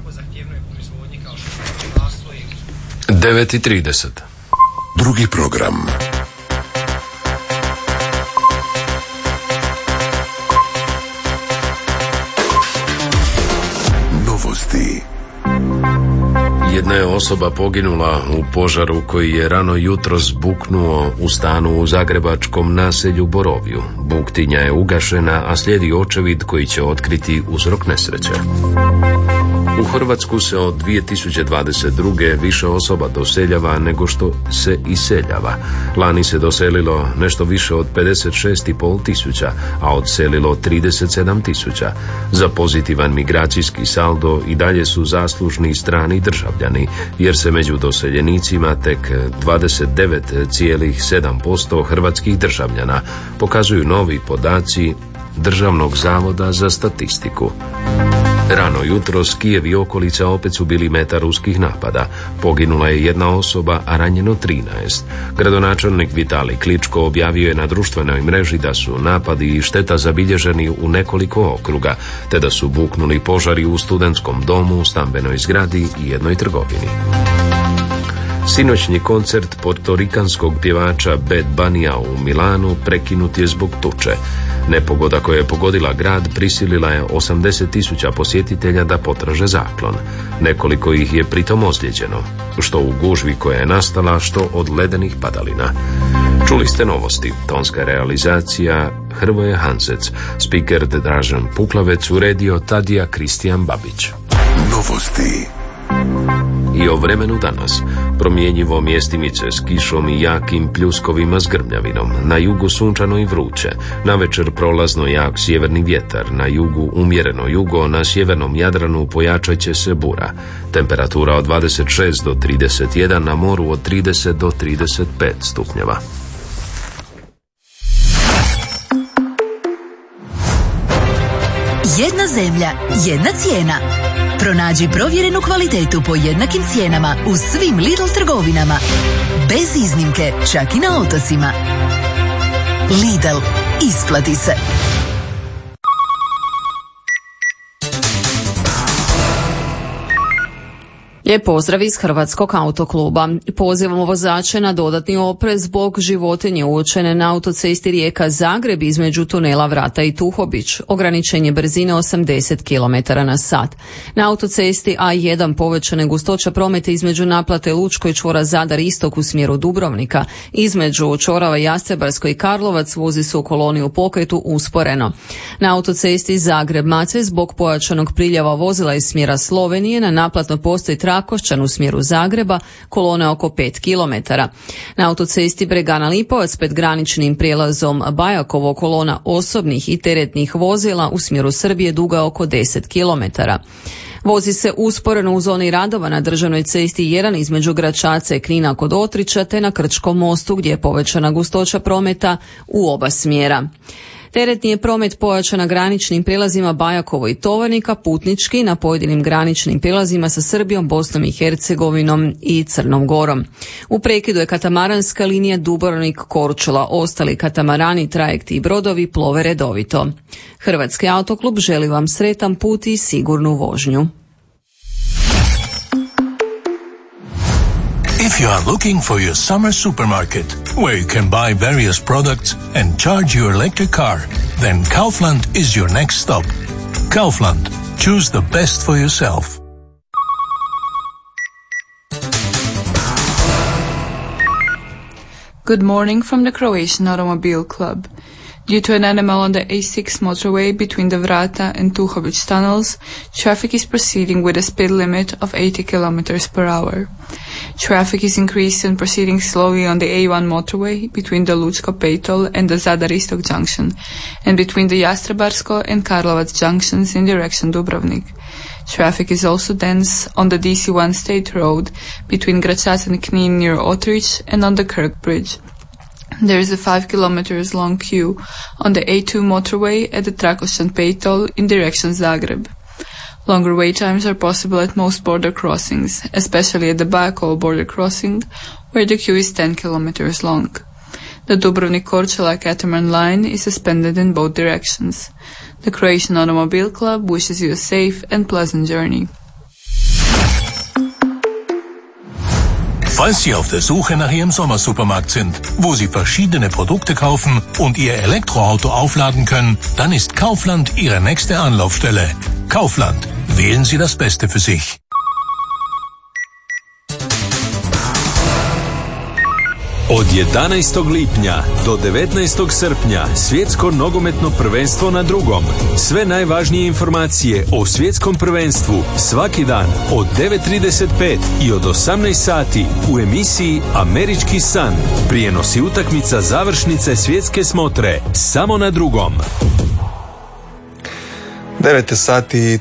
tako zahtjevnoj proizvodnji kao što je gospodarstvo i 9:30. Drugi program. Novosti. Jedna je osoba poginula u požaru koji je rano jutros buknuo u stanu u zagrebačkom naselju Borovju. Buktinja je ugašena, a slijedi očevid koji će otkriti uzrok nesreće. U Hrvatsku se od 2022. više osoba doseljava nego što se iseljava. Lani se doselilo nešto više od 56,5 tisuća, a odselilo 37 tisuća. Za pozitivan migracijski saldo i dalje su zaslužni strani državljani, jer se među doseljenicima tek 29,7% hrvatskih državljana, pokazuju novi podaci Državnog zavoda za statistiku. Rano jutros Kijev i okolica opet su bili meta ruskih napada. Poginula je jedna osoba, a ranjeno 13. Gradonačelnik Vitalij Kličko objavio je na društvenoj mreži da su napadi i šteta zabilježeni u nekoliko okruga, te da su buknuli požari u studentskom domu, stambenoj zgradi i jednoj trgovini. Sinoćni koncert portorikanskog pjevača Bad Bunnya u Milanu prekinut je zbog tuče. Nepogoda koja je pogodila grad prisilila je 80.000 posjetitelja da potraže zaklon. Nekoliko ih je pritom ozlijeđeno, što u gužvi koja je nastala, što od ledenih padalina. Čuli ste novosti, tonska realizacija Hrvoje Hanzec, spiker Dražen Puklavec, uredio Tadija Kristijan Babić. Novosti. I o vremenu danas. Promjenjivo mjestimice s kišom i jakim pljuskovima s grmljavinom. Na jugu sunčano i vruće. Navečer prolazno jak sjeverni vjetar. Na jugu umjereno jugo. Na sjevernom Jadranu pojačat će se bura. Temperatura od 26 do 31, na moru od 30 do 35 stupnjeva. Jedna zemlja, jedna cijena. Pronađi provjerenu kvalitetu po jednakim cijenama u svim Lidl trgovinama. Bez iznimke, čak i na otocima. Lidl, isplati se. Lijep pozdrav iz Hrvatskog autokluba. Pozivamo vozače na dodatni oprez zbog životinje uočene na autocesti Rijeka-Zagreb između tunela Vrata i Tuhobić. Ograničenje brzine 80 km/h. Na autocesti A1 povećane gustoća prometa između naplate Lučko i čvora Zadar Istok u smjeru Dubrovnika. Između čvorava Jastrebarsko i Karlovac vozi se u koloni u pokretu usporeno. Na autocesti Zagreb-Macelj zbog pojačanog priljeva vozila iz smjera Slovenije na naplatnoj postoji Trakošćan u smjeru Zagreba, kolone oko 5 km. Na autocesti Bregana-Lipovac pred graničnim prijelazom Bajakovo kolona osobnih i teretnih vozila u smjeru Srbije duga oko 10 km. Vozi se usporeno u zoni radova na državnoj cesti 1 između Gračaca i Knina kod Otrića te na Krčkom mostu gdje je povećana gustoća prometa u oba smjera. Teretni je promet pojačan na graničnim prijelazima Bajakovo i Tovarnika, putnički na pojedinim graničnim prijelazima sa Srbijom, Bosnom i Hercegovinom i Crnom Gorom. U prekidu je katamaranska linija Dubrovnik-Korčula. Ostali katamarani, trajekti i brodovi plove redovito. Hrvatski autoklub želi vam sretan put i sigurnu vožnju. If you are looking for your summer supermarket, where you can buy various products and charge your electric car, then Kaufland is your next stop. Kaufland. Choose the best for yourself. Good morning from the Croatian Automobile Club. Due to an animal on the A6 motorway between the Vrata and Tuhović tunnels, traffic is proceeding with a speed limit of 80 km per hour. Traffic is increased and proceeding slowly on the A1 motorway between the Lučko Petol and the Zadar Istok junction, and between the Jastrebarsko and Karlovac junctions in direction Dubrovnik. Traffic is also dense on the DC1 state road between Gračac and Knin near Otrić and on the Kirk Bridge. There is a 5 kilometers long queue on the A2 motorway at the Trakošćan Petol in direction Zagreb. Longer wait times are possible at most border crossings, especially at the Bajakovo border crossing, where the queue is 10 kilometers long. The Dubrovnik-Korčula catamaran line is suspended in both directions. The Croatian Automobile Club wishes you a safe and pleasant journey. Falls Sie auf der Suche nach Ihrem Sommersupermarkt sind, wo Sie verschiedene Produkte kaufen und Ihr Elektroauto aufladen können, dann ist Kaufland Ihre nächste Anlaufstelle. Kaufland. Wählen Sie das Beste für sich. Od 11. lipnja do 19. srpnja svjetsko nogometno prvenstvo na drugom. Sve najvažnije informacije o svjetskom prvenstvu svaki dan od 9:35 i od 18 sati u emisiji Američki san. Prijenosi utakmica završnice svjetske smotre samo na drugom. 9 sati i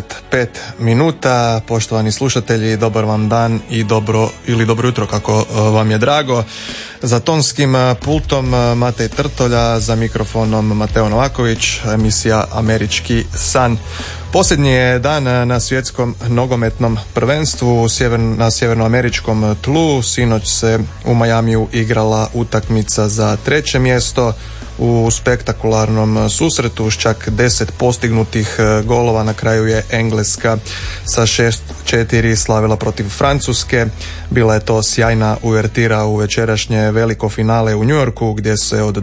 35 minuta, poštovani slušatelji, dobar vam dan i dobro jutro kako vam je drago. Za tonskim pultom Matej Trtolja, za mikrofonom Mateo Novaković, emisija Američki san. Posljednji je dan na svjetskom nogometnom prvenstvu na sjevernoameričkom tlu. Sinoć se u Majamiju igrala utakmica za 3. mjesto. U spektakularnom susretu s čak 10 postignutih golova na kraju je Engleska sa 6-4 slavila protiv Francuske. Bila je to sjajna uvertira u večerašnje veliko finale u New Yorku gdje se od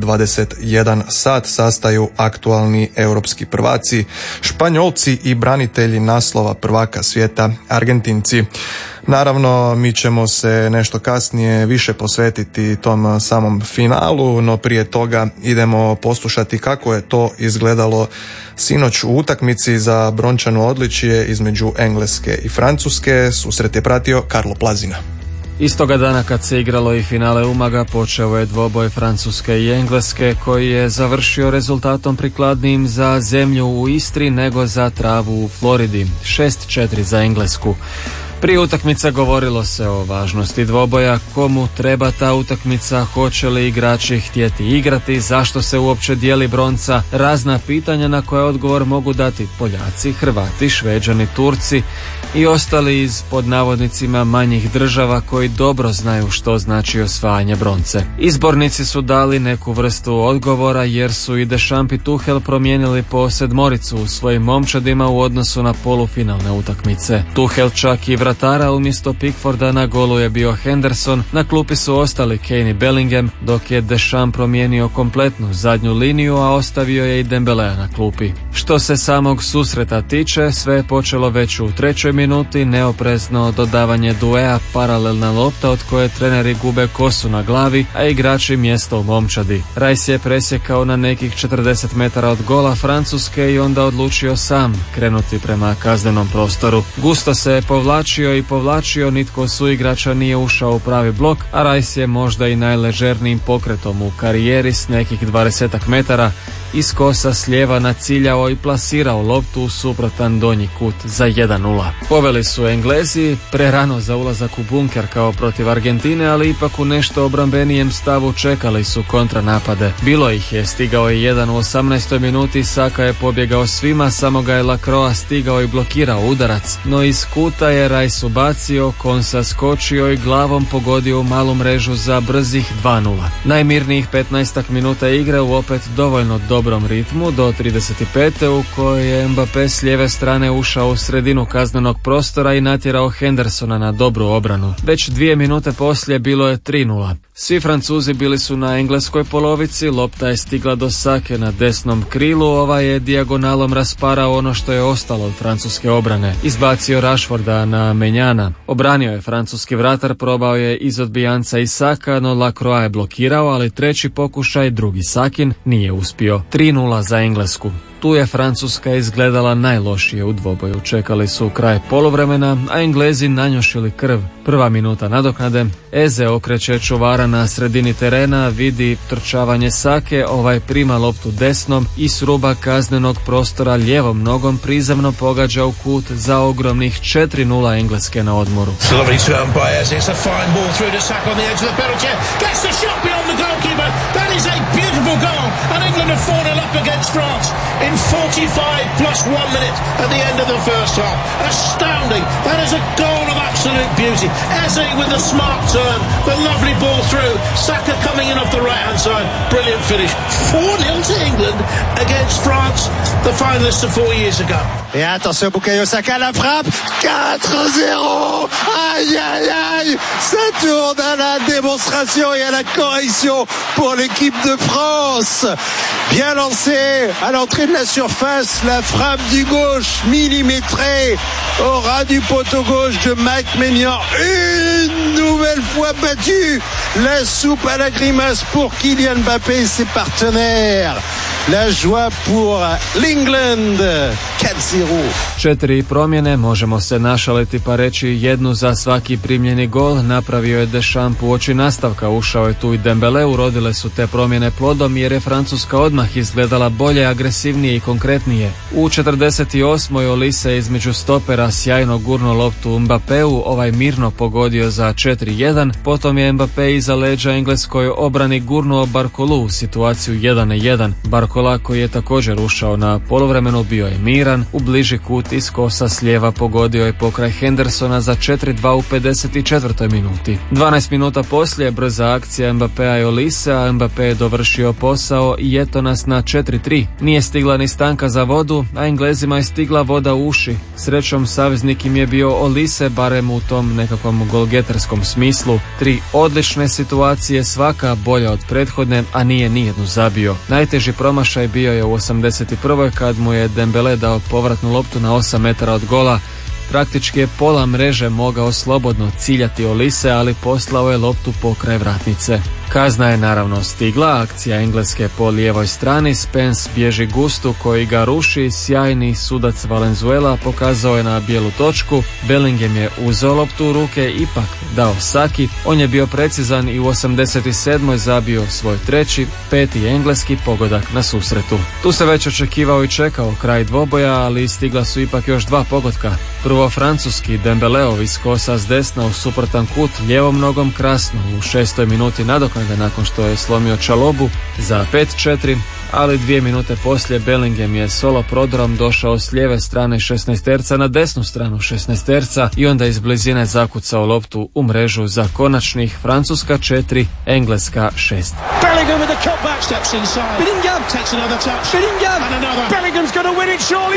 21 sat sastaju aktualni europski prvaci, Španjolci i branitelji naslova prvaka svijeta, Argentinci. Naravno, mi ćemo se nešto kasnije više posvetiti tom samom finalu, no prije toga idemo poslušati kako je to izgledalo sinoć u utakmici za brončano odličje između Engleske i Francuske. Susret je pratio Karlo Plazina. Istoga dana kad se igralo i finale Umaga, počeo je dvoboj Francuske i Engleske koji je završio rezultatom prikladnijim za zemlju u Istri nego za travu u Floridi, 6-4 za Englesku. Prije utakmice govorilo se o važnosti dvoboja, komu treba ta utakmica, hoće li igrači htjeti igrati, zašto se uopće dijeli bronca, razna pitanja na koje odgovor mogu dati Poljaci, Hrvati, Šveđani, Turci i ostali iz pod navodnicima manjih država koji dobro znaju što znači osvajanje bronce. Izbornici su dali neku vrstu odgovora jer su i Deschamps i Tuchel promijenili po sedmoricu u svojim momčadima u odnosu na polufinalne utakmice. Tuchel čak i vratara umjesto Pickforda, na golu je bio Henderson, na klupi su ostali Kane i Bellingham, dok je Deschamps promijenio kompletnu zadnju liniju, a ostavio je i Dembelea na klupi. Što se samog susreta tiče, sve je počelo već u 3. minuti, neoprezno dodavanje duea, paralelna lopta od koje treneri gube kosu na glavi, a igrači mjesto u momčadi. Rice je presjekao na nekih 40 metara od gola Francuske i onda odlučio sam krenuti prema kaznenom prostoru. Gusto se je povlačio, nitko suigrača nije ušao u pravi blok, a Rice je možda i najležernijim pokretom u karijeri s nekih 20 metara iz kosa s lijeva naciljao i plasirao loptu u suprotan donji kut za 1-0. Poveli su Englezi, prerano za ulazak u bunker kao protiv Argentine, ali ipak u nešto obrambenijem stavu čekali su kontranapade. Bilo ih je, stigao je jedan u 18. minuti, Saka je pobjegao svima, samo ga je Lacroix stigao i blokirao udarac, no iz kuta je Rice ubacio, Konsa skočio i glavom pogodio u malu mrežu za brzih 2-0. Najmirnijih 15 minuta igre u opet dovoljno dobrom ritmu do 35. u kojoj je Mbappé s lijeve strane ušao u sredinu kaznenog prostora i natjerao Hendersona na dobru obranu. Već 2 minute poslije bilo je 3-0. Svi Francuzi bili su na engleskoj polovici, lopta je stigla do Sake na desnom krilu, ovaj je dijagonalom rasparao ono što je ostalo od francuske obrane. Izbacio Rashforda na Menjana. Obranio je francuski vratar, probao je iz odbijanca i Saka, no Lacroix je blokirao, ali treći pokušaj, drugi Sakin, nije uspio. 3-0 za Englesku. Tu je Francuska izgledala najlošije u dvoboju. Čekali su kraj poluvremena, a Englezi nanjošili krv. Prva minuta nadoknade. Eze okreće čuvara na sredini terena, vidi trčavanje Sake, ovaj prima loptu desnom i s ruba kaznenog prostora lijevom nogom prizemno pogađa u kut za ogromnih 4-0 Engleske na odmoru. In 45 plus 1 minute at the end of the first half. Astounding. That is a goal of absolute beauty. Eze with a smart turn. The lovely ball through. Saka coming in off the right hand side. Brilliant finish. 4-0 to England against France, the finalists of 4 years ago. Et attention, Bukayo Saka, la frappe. 4-0. Aïe, aïe, aïe. Ça tourne à la démonstration et à la correction pour l'équipe de France. Bien lancé à l'entrée de la surface. La frappe du gauche millimétrée au ras du poteau gauche de Mike Maignan. Une nouvelle fois battue. La soupe à la grimace pour Kylian Mbappé et ses partenaires. La joie pour l'England. 4-0. 4 promjene, možemo se našaliti pa reći jednu za svaki primljeni gol. Napravio je Deschamps uoči nastavka, ušao je tu i Dembele. Urodile su te promjene plodom jer je Francuska odmah izgledala bolje, agresivnije i konkretnije. U 48. Olise između stopera sjajno gurno loptu Mbappeu, ovaj mirno pogodio za 4-1. Potom je Mbappé iza leđa engleskoj obrani gurnuo Barkolu u situaciju 1-1. Barkola, koji je također ušao na poluvremenu, bio je miran. U bliži kut iz kosa s lijeva pogodio je pokraj Hendersona za 4-2 u 54. minuti. 12 minuta poslije brza akcija Mbappéa i Olise, a Mbappé je dovršio posao i eto nas na 4-3. Nije stigla ni stanka za vodu, a Englezima je stigla voda u uši. Srećom saveznik im je bio Olise, barem u tom nekakvom golgeterskom smislu. 3 odlične situacije, svaka bolja od prethodne, a nije nijednu zabio. Najteži promašaj bio je u 81. kad mu je Dembele dao povratnu loptu na 8 metara od gola. Praktički je pola mreže mogao slobodno ciljati Olise, ali poslao je loptu pokraj vratnice. Kazna je naravno stigla, akcija Engleske po lijevoj strani, Spence bježi Gustu koji ga ruši, sjajni sudac Valenzuela pokazao je na bijelu točku, Bellingham je uzeo loptu u ruke, ipak dao Saki, on je bio precizan i u 87. zabio svoj treći, 5. engleski pogodak na susretu. Tu se već očekivao i čekao kraj dvoboja, ali stigla su ipak još 2 pogotka. Prvo francuski, Dembeleov iz kosa s desna u suprotan kut, lijevom nogom krasno u 6. minuti nadoknade nakon što je slomio Čalobu za 5-4, ali 2 minute poslije Bellingham je solo prodorom došao s lijeve strane 16-terca na desnu stranu 16-terca i onda iz blizine zakucao loptu u mrežu za konačnih Francuska 4, Engleska 6. Bellingham with a cutback, steps inside. Bellingham takes another touch. Bellingham and another. Bellingham's going to win it surely.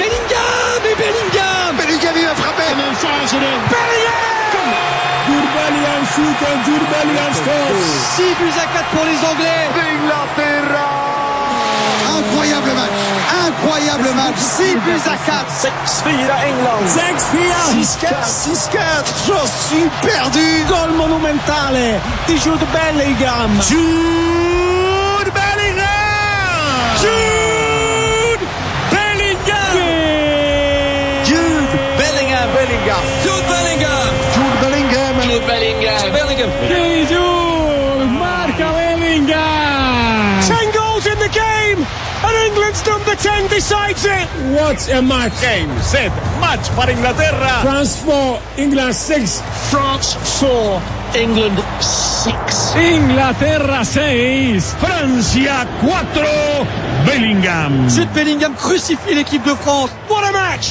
Bellingham. Bellingham, il va frapper. And then fires it in. Bellingham. Jude Bellingham shoot and Jude Bellingham scores. 6 buts à 4 pour les Anglais. Inglaterra. Incroyable match. Incroyable match. 6 buts à 4. 6-4 England. 6-4. 6-4. J'en suis perdu. Gol monumentale di Jude Bellingham. Jude Bellingham. Jude Bellingham. Jude Bellingham. Bellingham. Jude Bellingham. Jude Bellingham. Jude Bellingham. Bellingham. Jude marca Bellingham. 10 goals in the game. And England's number 10 decides it. What a match. Game, set, match for Inglaterra. France 4, England 6. France 4, England 6. Inglaterra 6. Francia 4, Bellingham. Jude Bellingham crucifie l'équipe de France. What a match!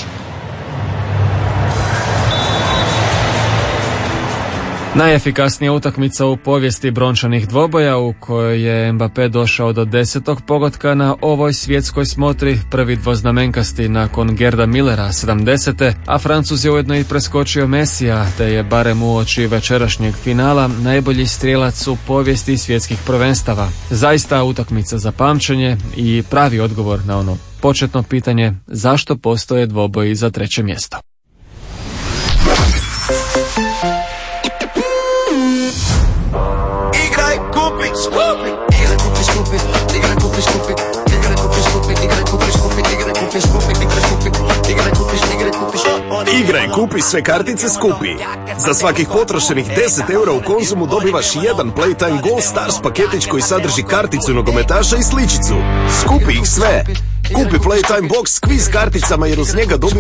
Najefikasnija utakmica u povijesti brončanih dvoboja u kojoj je Mbappé došao do 10. pogotka na ovoj svjetskoj smotri, prvi dvoznamenkasti nakon Gerda Millera 70. a Francuz je ujedno i preskočio Messija, te je barem uoči večerašnjeg finala najbolji strijelac u povijesti svjetskih prvenstava. Zaista utakmica za pamćenje i pravi odgovor na ono početno pitanje zašto postoje dvoboji za 3. mjesto. Igraj, kupi, sve kartice skupi. Za svakih potrošenih 10 eura u Konzumu dobivaš jedan Playtime Gold Stars paketić koji sadrži karticu nogometaša i sličicu. Skupi ih sve. Kupi Playtime Box s kviz karticama jer uz njega dobivaš